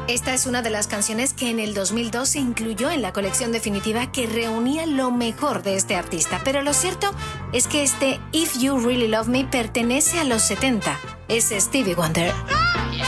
Esta es una de las canciones que en el 2002 se incluyó en la colección definitiva que reunía lo mejor de este artista. Pero lo cierto es que este If You Really Love Me pertenece a los 70. Es Stevie Wonder.